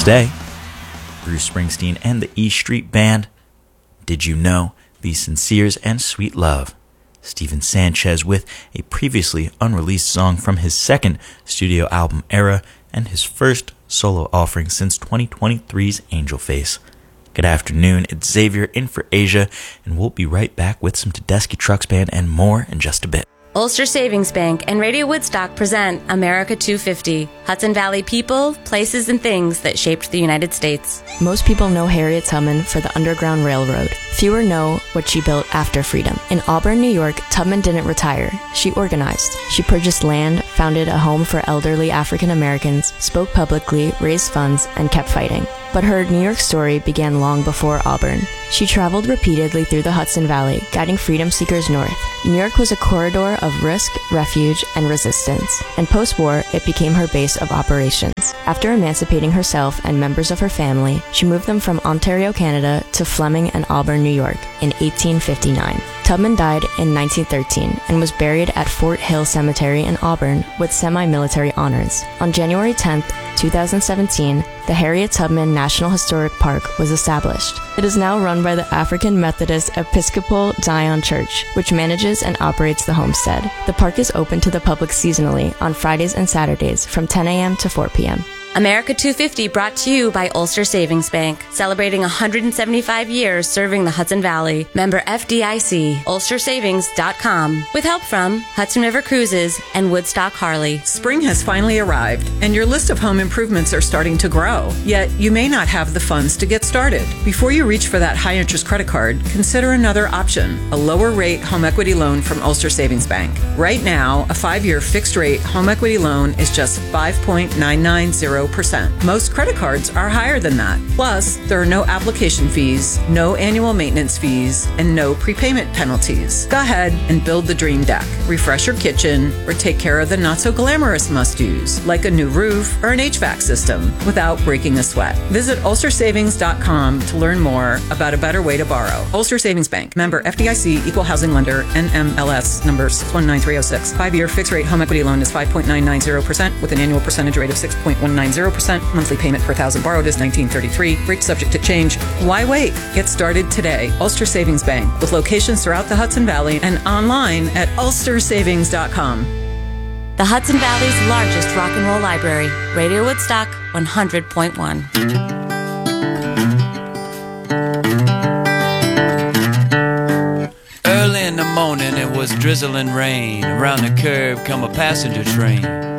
Stay, Bruce Springsteen and the E Street Band, Did You Know, The Sinceres and Sweet Love, Stephen Sanchez with a previously unreleased song from his second studio album Era and his first solo offering since 2023's Angel Face. Good afternoon, it's Xavier in for Asia, and we'll be right back with some Tedeschi Trucks Band and more in just a bit. Ulster Savings Bank and Radio Woodstock present America 250, Hudson Valley people, places, and things that shaped the United States. Most people know Harriet Tubman for the Underground Railroad. Fewer know what she built after freedom. In Auburn, New York, Tubman didn't retire. She organized. She purchased land, founded a home for elderly African Americans, spoke publicly, raised funds, and kept fighting. But her New York story began long before Auburn. She traveled repeatedly through the Hudson Valley, guiding freedom seekers north. New York was a corridor of risk, refuge, and resistance, and post-war, it became her base of operations. After emancipating herself and members of her family, she moved them from Ontario, Canada, to Fleming and Auburn, New York, in 1859. Tubman died in 1913 and was buried at Fort Hill Cemetery in Auburn with semi-military honors. On January 10, 2017, the Harriet Tubman National Historic Park was established. It is now run by the African Methodist Episcopal Zion Church, which manages and operates the homestead. The park is open to the public seasonally on Fridays and Saturdays from 10 a.m. to 4 p.m. America 250 brought to you by Ulster Savings Bank, celebrating 175 years serving the Hudson Valley. Member FDIC, ulstersavings.com, with help from Hudson River Cruises and Woodstock Harley. Spring has finally arrived, and your list of home improvements are starting to grow. Yet, you may not have the funds to get started. Before you reach for that high-interest credit card, consider another option, a lower-rate home equity loan from Ulster Savings Bank. Right now, a 5-year fixed-rate home equity loan is just 5.990%. Most credit cards are higher than that. Plus, there are no application fees, no annual maintenance fees, and no prepayment penalties. Go ahead and build the dream deck, refresh your kitchen, or take care of the not-so-glamorous must-dos, like a new roof or an HVAC system, without breaking a sweat. Visit ulstersavings.com to learn more about a better way to borrow. Ulster Savings Bank, member FDIC, equal housing lender, NMLS number 619306. 5-year fixed-rate home equity loan is 5.990% with an annual percentage rate of 6.190%. Monthly payment per 1,000 borrowed is $19.33. Rate subject to change. Why wait? Get started today. Ulster Savings Bank, with locations throughout the Hudson Valley and online at ulstersavings.com. The Hudson Valley's largest rock and roll library, Radio Woodstock 100.1. Early in the morning, it was drizzling rain. Around the curve come a passenger train.